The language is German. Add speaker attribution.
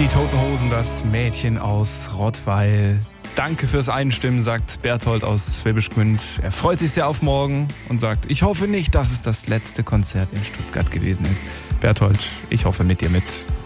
Speaker 1: Die Toten Hosen, das Mädchen aus Rottweil. Danke fürs Einstimmen, sagt Berthold aus Schwäbisch Gmünd. Er freut sich sehr auf morgen und sagt, ich hoffe nicht, dass es das letzte Konzert in Stuttgart gewesen ist. Berthold, ich hoffe mit dir mit.